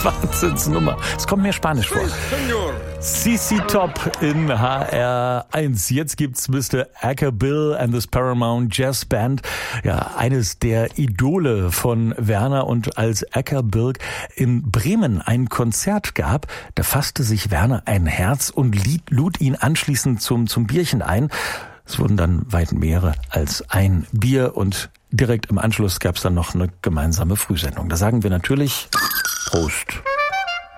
Wahnsinnsnummer. Es kommt mir Spanisch vor. CC Top in HR1. Jetzt gibt's Mr. Acker Bill and the Paramount Jazz Band. Ja, eines der Idole von Werner. Und als Acker Bill in Bremen ein Konzert gab, da fasste sich Werner ein Herz und lud ihn anschließend zum Bierchen ein. Es wurden dann weit mehrere als ein Bier und direkt im Anschluss gab's dann noch eine gemeinsame Frühsendung. Da sagen wir natürlich Prost.